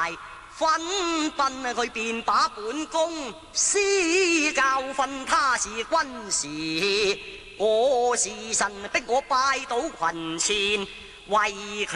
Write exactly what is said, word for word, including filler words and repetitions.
分奔佢便把本宮施教訓他是軍事，我是神逼我拜倒群前為